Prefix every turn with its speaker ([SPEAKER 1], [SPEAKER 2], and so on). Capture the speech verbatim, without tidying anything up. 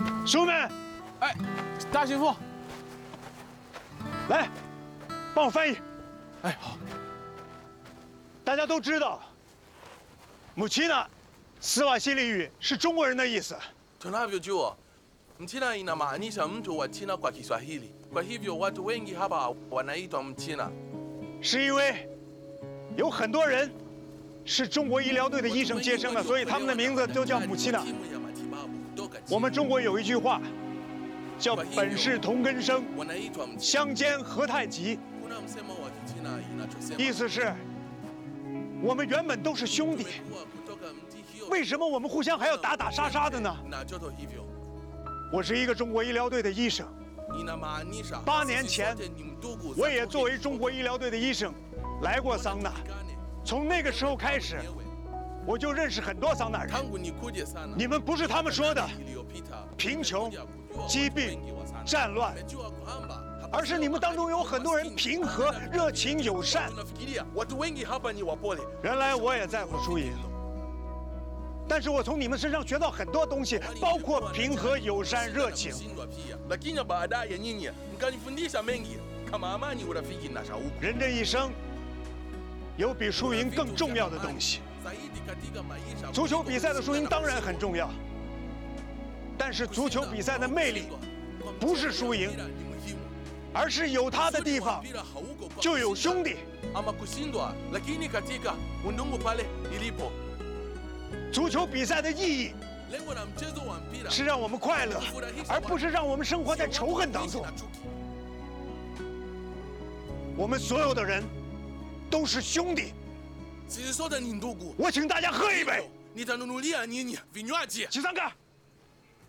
[SPEAKER 1] 师傅们，
[SPEAKER 2] 哎，大师傅，
[SPEAKER 1] 来，帮我翻译。
[SPEAKER 2] 哎，好。
[SPEAKER 1] 大家都知道，母亲呢，斯瓦西里语是中国人的意思。
[SPEAKER 3] Tunavyojua, Mchina inamaanisha mtu wa China kwa Kiswahili. Kwa hivyo watu wengi hapa wanaitwa Mchina.
[SPEAKER 1] 是因为有很多人是中国医疗队的医生接生的，所以他们的名字都叫母亲呢。我们中国有一句话，叫“本是同根生，相煎何太急”，意思是，我们原本都是兄弟。 为什么我们互相还要打打杀杀的呢？我是一个中国医疗队的医生，八年前我也作为中国医疗队的医生来过桑拿，从那个时候开始，我就认识很多桑拿人。你们不是他们说的贫穷、疾病、战乱，而是你们当中有很多人平和、热情、友善。原来我也在乎输赢。 但是我从你们身上学到很多东西，包括平和、友善、热情。人这一生，有比输赢更重要的东西。足球比赛的输赢当然很重要，但是足球比赛的魅力，不是输赢，而是有它的地方就有兄弟。 足球比赛的意义是让我们快乐，而不是让我们生活在仇恨当中。我们所有的人都是兄弟。我请大家喝一杯。起三个。